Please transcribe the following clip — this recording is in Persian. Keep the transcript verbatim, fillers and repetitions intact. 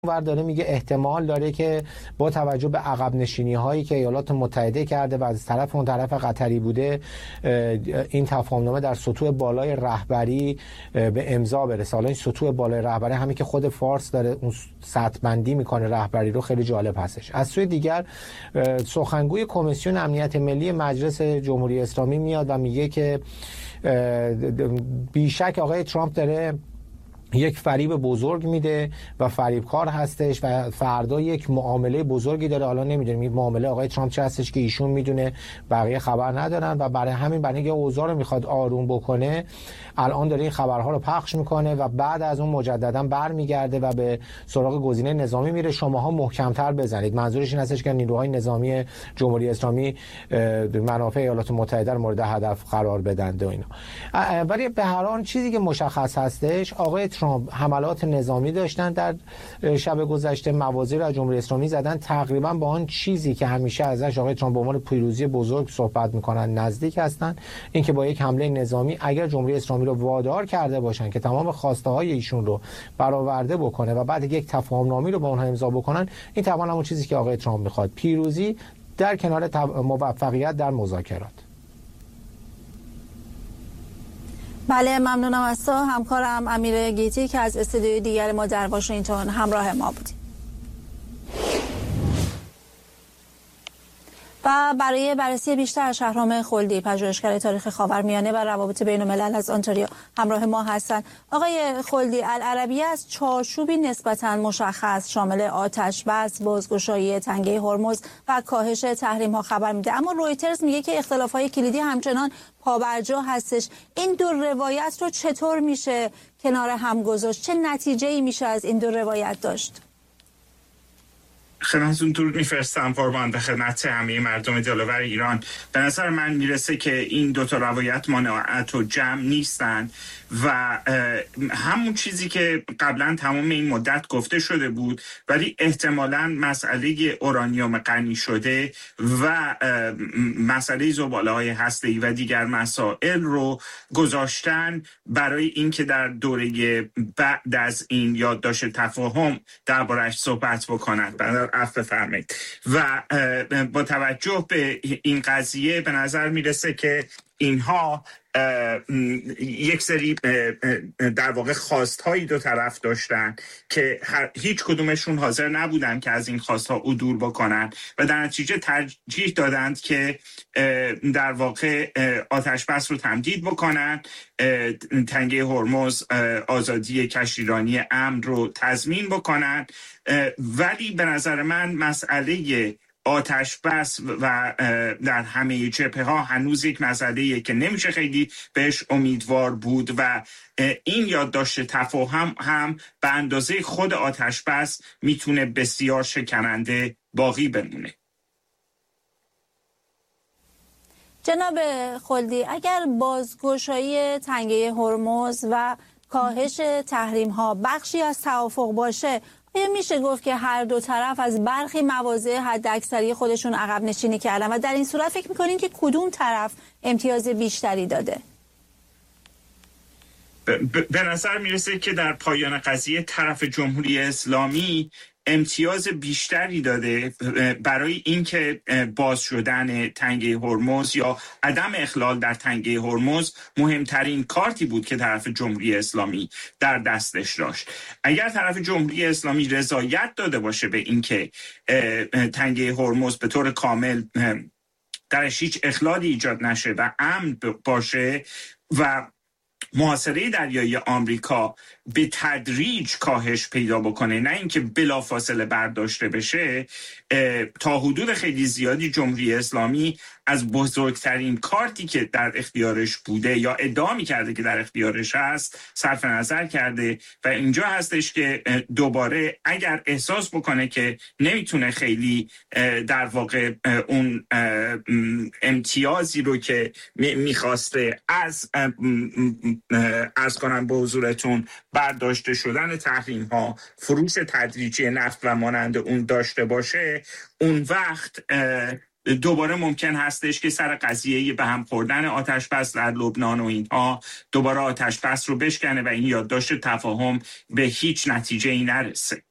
ور داره میگه احتمال داره که با توجه به عقب نشینی هایی که ایالات متحده کرده و از طرف اون طرف قطری بوده این تفاهمنامه در سطوح بالای رهبری به امضا برسه. حالا این سطوح بالای رهبری همین که خود فارس داره اون سطح بندی میکنه رهبری رو، خیلی جالب هستش. از سوی دیگر سخنگوی کمیسیون امنیت ملی مجلس جمهوری اسلامی میاد و میگه که بیشک آقای ترامپ داره یک فریب بزرگ میده و فریبکار هستش و فردا یک معامله بزرگی داره. حالا نمیدونیم این معامله آقای ترامپ چه هستش که ایشون میدونه، بقیه خبر ندارن و برای همین برای اینکه اوضاع رو میخواد آروم بکنه الان داره این خبرها رو پخش میکنه و بعد از اون مجددا برمیگرده و به سراغ گزینه نظامی میره. شماها محکمتر بزنید. منظورش این هستش که نیروهای نظامی جمهوری اسلامی منافع ایالات متحده رو مورد هدف قرار بدن و اینا. ولی به هر حال چیزی که مشخص هستش آقای ترامپ حملات نظامی داشتن در شب گذشته، موازی رو از جمهوری اسلامی زدن تقریبا با آن چیزی که همیشه ازش آقای ترامپ به عنوان پیروزی بزرگ صحبت میکنن نزدیک هستن. اینکه با یک حمله نظامی اگر جمهوری اسلامی رو وادار کرده باشن که تمام خواسته های ایشون رو برآورده بکنه و بعد یک تفاهمنامه رو با اونها امضا بکنن، این طبعا همون چیزی که آقای ترامپ میخواد، پیروزی در کنار موفقیت در مذاکرات. بله، ممنونم از تو همکارم امیر گیتی که از استودیوی دیگر ما در واشنگتن همراه ما بودی. و برای بررسی بیشتر شهرام خلدی، پژوهشگر تاریخ خاورمیانه و روابط بین الملل از آنتاریو همراه ما هستند. آقای خلدی، العربیه از چارچوبی نسبتاً مشخص شامل آتش بس، بازگشایی تنگه هرمز و کاهش تحریم ها خبر میده، اما رویترز میگه که اختلاف های کلیدی همچنان پابرجا هستش. این دو روایت رو چطور میشه کنار هم گذاشت؟ چه نتیجه‌ای میشه از این دو روایت داشت؟ خدمتتون درود میفرستم قربان، به خدمت همه مردم دلور ایران. به نظر من میرسه که این دوتا روایت مناعت و جمع نیستن و همون چیزی که قبلا تمام این مدت گفته شده بود، ولی احتمالاً مسئله اورانیوم غنی شده و مسئله زباله‌های هسته‌ای و دیگر مسائل رو گذاشتن برای اینکه در دوره بعد از این یادداشت تفاهم درباره‌اش صحبت بکنند. عفو فرمایید. و با توجه به این قضیه به نظر میرسه که اینها یک سری در واقع خواستهایی دو طرف داشتن که هیچ کدومشون حاضر نبودن که از این خواستها عدول بکنن و در نتیجه ترجیح دادند که در واقع آتش بس رو تمدید بکنن، تنگه هرمز آزادی کشتیرانی امن رو تضمین بکنن. ولی به نظر من مسئله آتش بس و در همه جبهه ها هنوز یک مسئله‌ایه که نمیشه خیلی بهش امیدوار بود و این یادداشت تفاهم هم به اندازه خود آتش بس میتونه بسیار شکننده باقی بمونه. جناب خلدی، اگر بازگشایی تنگه هرمز و کاهش تحریم ها بخشی از توافق باشه، آیا میشه گفت که هر دو طرف از برخی مواضع حداکثری خودشون عقب نشینی کردن و در این صورت فکر میکنین که کدوم طرف امتیاز بیشتری داده؟ به نظر میرسه که در پایان قضیه طرف جمهوری اسلامی امتیاز بیشتری داده برای اینکه باز شدن تنگه هرمز یا عدم اخلال در تنگه هرمز مهمترین کارتی بود که طرف جمهوری اسلامی در دستش داشت. اگر طرف جمهوری اسلامی رضایت داده باشه به اینکه تنگه هرمز به طور کامل درش هیچ اخلالی ایجاد نشه و امن باشه و محاصره دریایی آمریکا به تدریج کاهش پیدا بکنه، نه اینکه بلافاصله برداشته بشه، تا حدود خیلی زیادی جمهوری اسلامی از بزرگترین کارتی که در اختیارش بوده یا ادعا می‌کرده که در اختیارش هست صرف نظر کرده و اینجا هستش که دوباره اگر احساس بکنه که نمیتونه خیلی در واقع اون امتیازی رو که میخواسته از از کنم به حضورتون برداشته شدن تحریم ها، فروش تدریجی نفت و مانند اون داشته باشه، اون وقت دوباره ممکن هستش که سر قضیه به هم خوردن آتش بس در لبنان و اینها دوباره آتش بس رو بشکنه و این یادداشت تفاهم به هیچ نتیجه‌ای نرسه.